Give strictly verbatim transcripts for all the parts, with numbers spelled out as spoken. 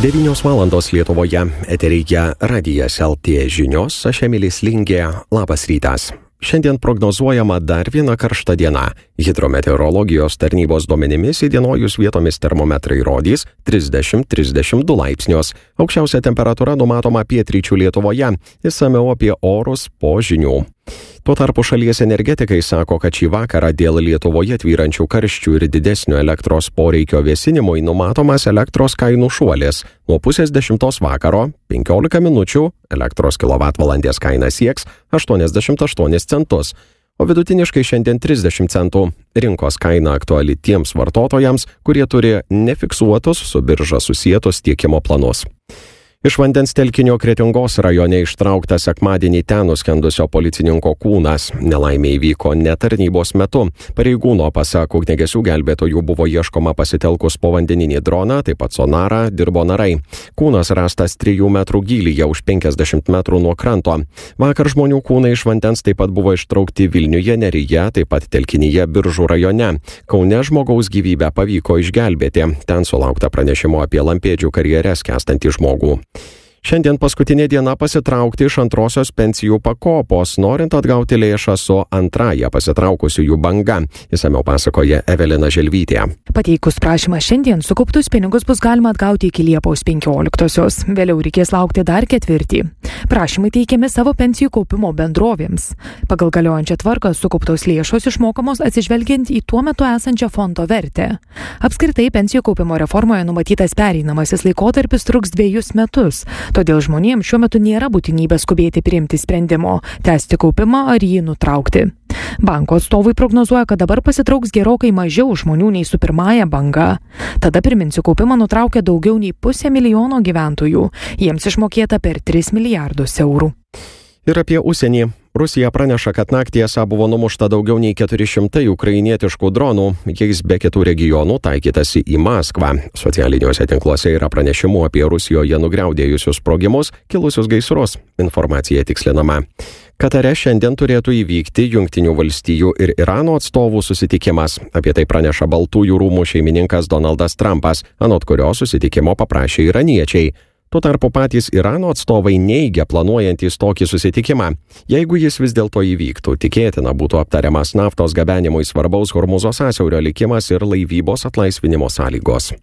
devynios valandos Lietuvoje, eteryje Radijas L T žinios, aš Emilis Lingė, labas rytas. Šiandien prognozuojama dar viena karšta diena. Hidrometeorologijos tarnybos duomenimis įdienojus vietomis termometrai rodys trisdešimt trisdešimt du laipsnius. Aukščiausia temperatūra numatoma pietryčių Lietuvoje, išsamiau apie orus po žinių. Tuo tarpu šalies energetikai sako, kad šį vakarą dėl Lietuvoje tvyrančių karščių ir didesnio elektros poreikio vėsinimui numatomas elektros kainų šuolis. Nuo pusės dešimtos vakaro penkiolika minučių elektros kilovatvalandės kaina sieks aštuoniasdešimt aštuonis centus, o vidutiniškai šiandien trisdešimt centų. Rinkos kaina aktuali tiems vartotojams, kurie turi nefiksuotus su birža susietus tiekimo planus. Iš vandens telkinio Kretingos rajone ištrauktas sekmadienį ten nuskendusio policininko kūnas. Nelaimė įvyko ne tarnybos metu. Pareigūno pasak ugniagesių gelbėtojų buvo ieškoma pasitelkus povandeninį droną, taip pat sonarą dirbo narai. Kūnas rastas trijų metrų gylyje už penkiasdešimt metrų nuo kranto. Vakar žmonių kūnai iš vandens taip pat buvo ištraukti Vilniuje, Neryje, taip pat telkinyje Biržų rajone. Kaune žmogaus gyvybę pavyko išgelbėti. Ten sulaukta pranešimo apie lampėdžių karjere skęstantį žmogų. Šiandien paskutinė diena pasitraukti iš antrosios pensijų pakopos, norint atgauti lėšą su antrąja pasitraukusiųjų banga. Išsamiau pasakoja Evelina Želvytė. Pateikus prašymą šiandien sukauptus pinigus bus galima atgauti iki Liepos penkioliktosios. Vėliau reikės laukti dar ketvirtį. Prašymai teikiami savo pensijų kaupimo bendrovėms. Pagal galiojančią tvarką sukauptos lėšos išmokamos atsižvelgiant į tuo metu esančią fondo vertę. Apskritai pensijų kaupimo reformoje numatytas pereinamasis laikotarpis truks dviejus metus. Todėl žmonėms šiuo metu nėra būtinybės skubėti priimti sprendimo, tęsti kaupimą ar jį nutraukti. Banko atstovai prognozuoja, kad dabar pasitrauks gerokai mažiau žmonių nei su pirmąja banga. Tada priminsiu, kaupimą nutraukė daugiau nei pusė milijono gyventojų. Jiems išmokėta per tris milijardus eurų. Ir apie užsienį. Rusija praneša, kad naktį esą buvo numušta daugiau nei keturi šimtai ukrainietiškų dronų, jais be kitų regionų taikytasi į Maskvą. Socialiniuose tinkluose yra pranešimų apie Rusijoje nugriaudėjusius sprogimus, kilusius gaisrus. Informacija tikslinama. Katare šiandien turėtų įvykti Jungtinių valstijų ir Irano atstovų susitikimas. Apie tai praneša Baltųjų rūmų šeimininkas Donaldas Trumpas, anot kurio susitikimo paprašė iraniečiai. Tuo tarpu patys Irano atstovai neigia planuojantys tokį susitikimą. Jeigu jis vis dėlto įvyktų, tikėtina būtų aptariamas naftos gabenimui svarbaus Hormūzo sąsiaurio likimas ir laivybos atlaisvinimo sąlygos.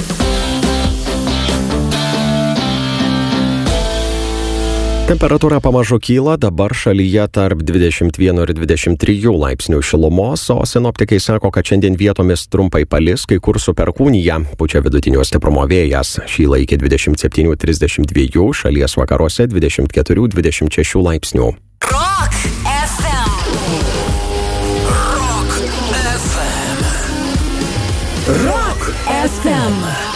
Temperatūra pamažu kyla, dabar šalyje tarp dvidešimt vieno ir dvidešimt trijų laipsnių šilumos, o sinoptikai sako, kad šiandien vietomis trumpai palis, kai kur su perkūnija, pučia vidutinio stiprumo vėjas. Šyla iki dvidešimt septynių trisdešimt dviejų, šalies vakaruose dvidešimt keturių dvidešimt šešių laipsnių. Rock F M. Rock F M. Rock F M.